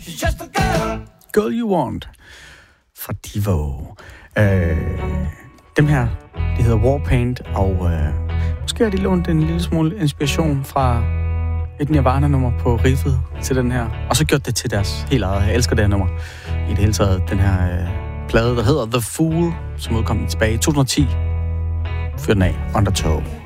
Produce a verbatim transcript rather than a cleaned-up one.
She's just a girl. Girl You Want fra Devo. Øh, dem her, de hedder Warpaint, og øh, måske har de lånt en lille smule inspiration fra et Nirvana-nummer på riffet til den her, og så gjort det til deres helt eget. Jeg elsker det her nummer. I det hele taget, den her øh, plade, der hedder The Fool, som udkom tilbage i to tusind og ti. Fyr den af, Undertow.